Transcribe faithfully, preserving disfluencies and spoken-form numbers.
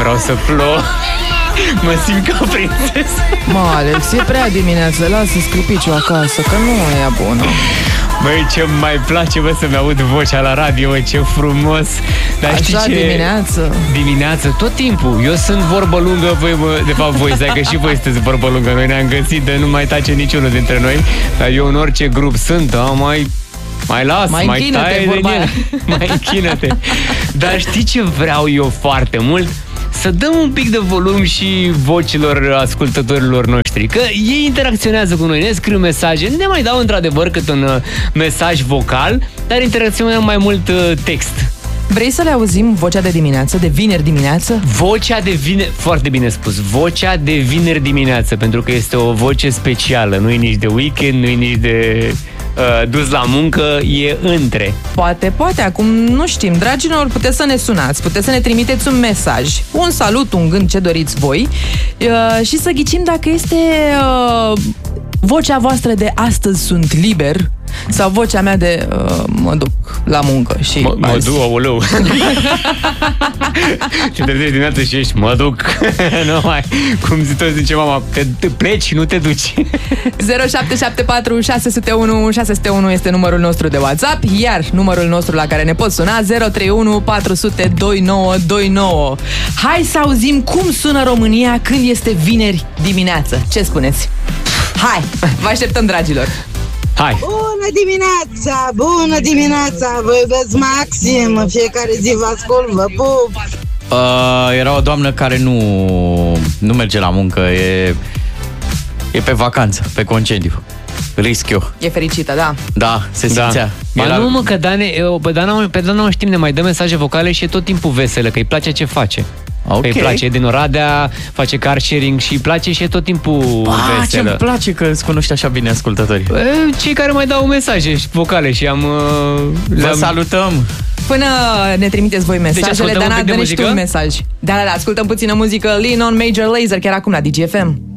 vreau să plouă. Mă simt ca o prințesă. Mă, Alex, e prea dimineață, lasă scripiciul acasă, că nu e bună. Băi, ce mai place, bă, să-mi aud vocea la radio, bă, ce frumos. Dar așa știi ce? dimineață. Dimineață, tot timpul. Eu sunt vorbă lungă, voi, bă, de fapt voi, stai că și voi sunteți vorbă lungă. Noi ne-am găsit de nu mai tace niciunul dintre noi. Dar eu în orice grup sunt, a, mai... Mai las, mai, mai taie de el. Mai închină-te. Dar știi ce vreau eu foarte mult? Să dăm un pic de volum și vocilor ascultătorilor noștri, că ei interacționează cu noi, ne scriu mesaje, ne mai dau într-adevăr cât un uh, mesaj vocal, dar interacționăm mai mult uh, text. Vrei să le auzim vocea de dimineață, de vineri dimineață? Vocea de vineri, foarte bine spus, vocea de vineri dimineață, pentru că este o voce specială, nu e nici de weekend, nu e nici de... Uh, dus la muncă, e între. Poate, poate, acum nu știm. Dragilor, puteți să ne sunați, puteți să ne trimiteți un mesaj, un salut, un gând, ce doriți voi, uh, și să ghicim dacă este uh, vocea voastră de astăzi sunt liber sau vocea mea de uh, mă duc la muncă și... Mă, mă duc, aoleu. Te trezești dimineața și ești, mă duc. Nu mai, cum zi toți zice mama, te, te pleci, nu te duci. zero șapte șapte patru șase zero unu șase zero unu este numărul nostru de WhatsApp, iar numărul nostru la care ne poți suna zero trei unu patru zero zero doi nouă doi nouă. Hai să auzim cum sună România când este vineri dimineață. Ce spuneți? Hai, vă așteptăm, dragilor. Hai. Bună dimineața, bună dimineața, vă iubesc maxim, în fiecare zi vă ascult, vă pup. Uh, era o doamnă care nu, nu merge la muncă, e, e pe vacanță, pe concediu. Risc eu. E fericită, da. Da, se simțea. Da. Era... Ba nu, mă, că Dane, pe Dana, pe Dana o știm, ne mai dă mesaje vocale și e tot timpul veselă, că îi place ce face. Okay. Îi place, e din Oradea, face car sharing și îi place și e tot timpul ah, veselă. Ce-mi place că îți cunoști așa bine ascultătorii. Cei care mai dau mesaje vocale și am... Vă salutăm! Până ne trimiteți voi mesajele, deci Dana, dă-ne și tu un mesaj. Da, da, da, ascultăm puțină muzică. Lean on Major Lazer, chiar acum la D G F M.